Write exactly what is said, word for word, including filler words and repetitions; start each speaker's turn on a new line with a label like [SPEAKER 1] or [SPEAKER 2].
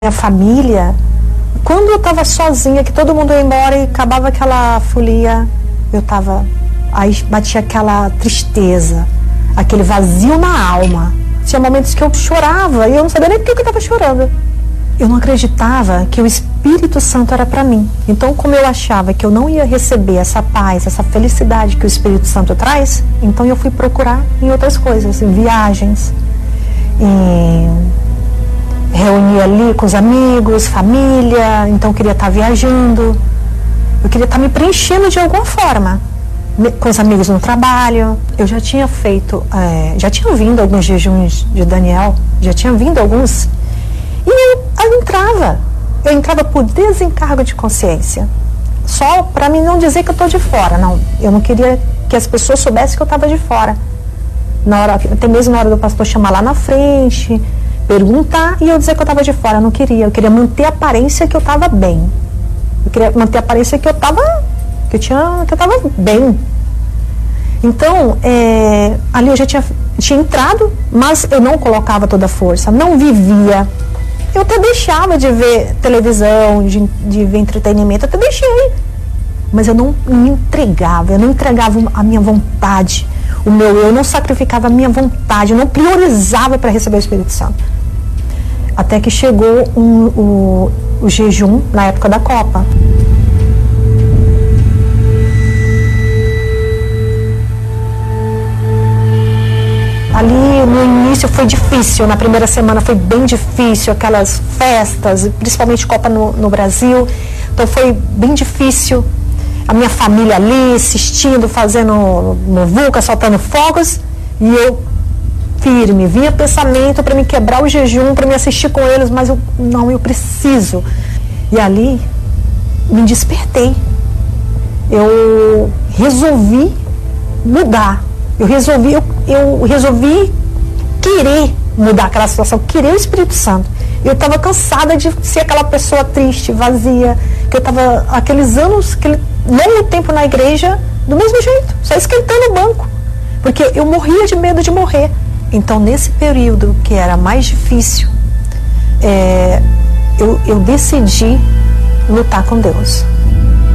[SPEAKER 1] minha família, quando eu estava sozinha, que todo mundo ia embora e acabava aquela folia, eu estava, aí batia aquela tristeza, aquele vazio na alma. Tinha momentos que eu chorava e eu não sabia nem por que eu estava chorando. Eu não acreditava que o Espírito Santo era para mim. Então, como eu achava que eu não ia receber essa paz, essa felicidade que o Espírito Santo traz, então eu fui procurar em outras coisas, em viagens, em reunir ali com os amigos, família. Então eu queria estar viajando, eu queria estar me preenchendo de alguma forma, com os amigos no trabalho. Eu já tinha feito, é, já tinha vindo alguns jejuns de Daniel, já tinha vindo alguns, e eu, eu entrava, eu entrava por desencargo de consciência, só para mim não dizer que eu estou de fora, não, eu não queria que as pessoas soubessem que eu estava de fora, na hora, até mesmo na hora do pastor chamar lá na frente, perguntar e eu dizer que eu estava de fora. Eu não queria, eu queria manter a aparência que eu estava bem, eu queria manter a aparência que eu estava, que eu tinha, que eu estava bem. Então, é, ali eu já tinha, tinha entrado, mas eu não colocava toda a força, não vivia. Eu até deixava de ver televisão, de, de ver entretenimento, até deixei, mas eu não me entregava, eu não entregava a minha vontade, o meu eu, não sacrificava a minha vontade, eu não priorizava para receber o Espírito Santo. Até que chegou um, o, o jejum na época da Copa. Ali no início foi difícil, na primeira semana foi bem difícil, aquelas festas, principalmente Copa no, no Brasil, então foi bem difícil. A minha família ali assistindo, fazendo muvuca, soltando fogos, e eu firme, vinha pensamento para me quebrar o jejum, para me assistir com eles, mas eu, não, eu preciso. E ali me despertei, eu resolvi mudar, eu resolvi, eu, eu resolvi querer mudar aquela situação, querer o Espírito Santo. Eu estava cansada de ser aquela pessoa triste, vazia, que eu estava aqueles anos, aquele longo tempo na igreja, do mesmo jeito, só esquentando o banco, porque eu morria de medo de morrer. Então, nesse período que era mais difícil, é, eu, eu decidi lutar com Deus.